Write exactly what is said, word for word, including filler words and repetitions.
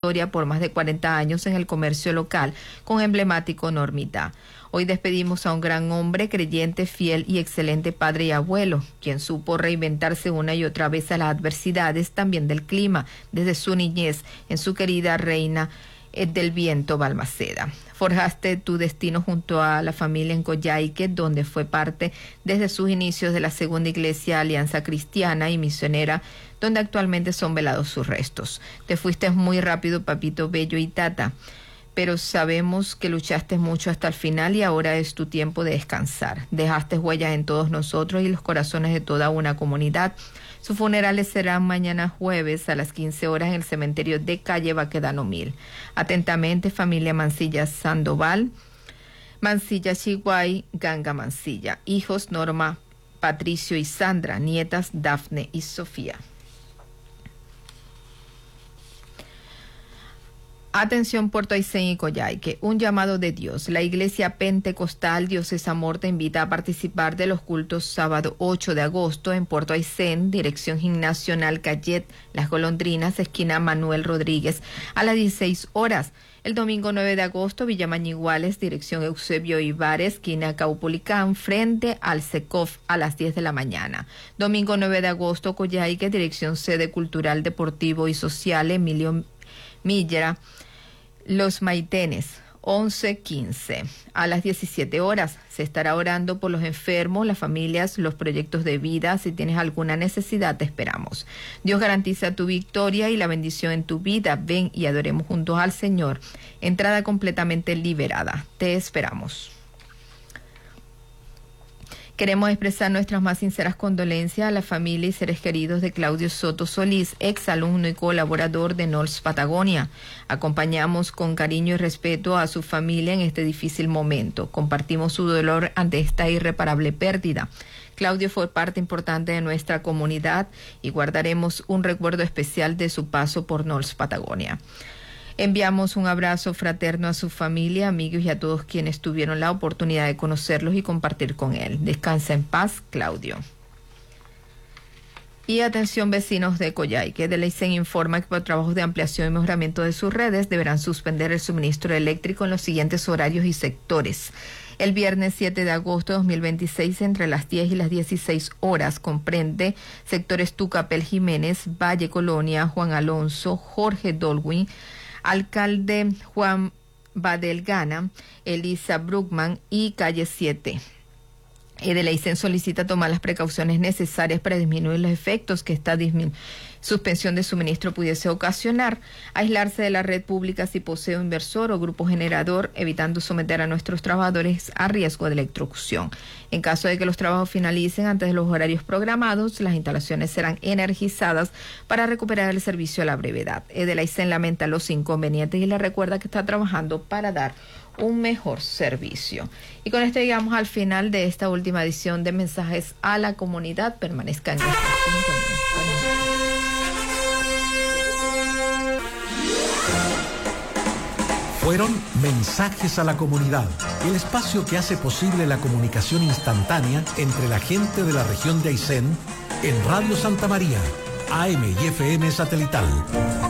trayectoria por más de cuarenta años en el comercio local con emblemático Normita. Hoy despedimos a un gran hombre, creyente, fiel y excelente padre y abuelo, quien supo reinventarse una y otra vez a las adversidades también del clima, desde su niñez en su querida reina del viento Balmaceda. Forjaste tu destino junto a la familia en Coyhaique, donde fue parte desde sus inicios de la segunda iglesia Alianza Cristiana y Misionera, donde actualmente son velados sus restos. Te fuiste muy rápido, papito bello y tata, pero sabemos que luchaste mucho hasta el final y ahora es tu tiempo de descansar. Dejaste huellas en todos nosotros y los corazones de toda una comunidad. Sus funerales serán mañana jueves a las quince horas en el cementerio de calle Baquedano mil. Atentamente, familia Mancilla Sandoval, Mancilla Chiguay, Ganga Mancilla. Hijos Norma, Patricio y Sandra. Nietas Dafne y Sofía. Atención Puerto Aysén y Coyhaique, un llamado de Dios. La Iglesia Pentecostal Dios es Amor te invita a participar de los cultos sábado ocho de agosto en Puerto Aysén, dirección Gimnasio Nalcayet, Las Golondrinas, esquina Manuel Rodríguez, a las dieciséis horas. El domingo nueve de agosto, Villa Mañiguales, dirección Eusebio Ibares, esquina Caupolicán, frente al SECOF, a las diez de la mañana. Domingo nueve de agosto, Coyhaique, dirección Sede Cultural, Deportivo y Social, Emilio Milla, Los Maitenes, once quince. A las diecisiete horas se estará orando por los enfermos, las familias, los proyectos de vida. Si tienes alguna necesidad, te esperamos. Dios garantiza tu victoria y la bendición en tu vida. Ven y adoremos juntos al Señor. Entrada completamente liberada. Te esperamos. Queremos expresar nuestras más sinceras condolencias a la familia y seres queridos de Claudio Soto Solís, ex alumno y colaborador de N O L S Patagonia. Acompañamos con cariño y respeto a su familia en este difícil momento. Compartimos su dolor ante esta irreparable pérdida. Claudio fue parte importante de nuestra comunidad y guardaremos un recuerdo especial de su paso por N O L S Patagonia. Enviamos un abrazo fraterno a su familia, amigos y a todos quienes tuvieron la oportunidad de conocerlos y compartir con él. Descansa en paz, Claudio. Y atención vecinos de Coyhaique, de Leicen informa que por trabajos de ampliación y mejoramiento de sus redes deberán suspender el suministro eléctrico en los siguientes horarios y sectores. El viernes siete de agosto de dos mil veintiséis entre las diez y las dieciséis horas comprende sectores Tucapel Jiménez, Valle Colonia, Juan Alonso, Jorge Dolwin, Alcalde Juan Badelgana, Elisa Bruckman y Calle siete. Edelaycen solicita tomar las precauciones necesarias para disminuir los efectos que esta dismin- suspensión de suministro pudiese ocasionar, aislarse de la red pública si posee un inversor o grupo generador, evitando someter a nuestros trabajadores a riesgo de electrocución. En caso de que los trabajos finalicen antes de los horarios programados, las instalaciones serán energizadas para recuperar el servicio a la brevedad. Edelaycen lamenta los inconvenientes y le recuerda que está trabajando para dar un mejor servicio. Y con esto llegamos al final de esta última edición de Mensajes a la Comunidad. Permanezcan en esta Fueron Mensajes a la Comunidad, el espacio que hace posible la comunicación instantánea entre la gente de la región de Aysén en Radio Santa María, A M y F M satelital.